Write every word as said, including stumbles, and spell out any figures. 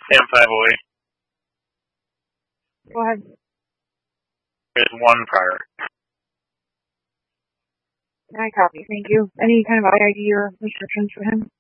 M five oh eight. Go ahead. There's one prior. I copy. Thank you. Any kind of I I D or restrictions for him?